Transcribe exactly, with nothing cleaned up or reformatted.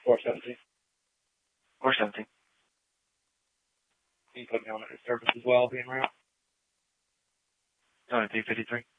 four seventeen. four seventeen. Can you put me on the service as well, being route? twenty-two fifty-three.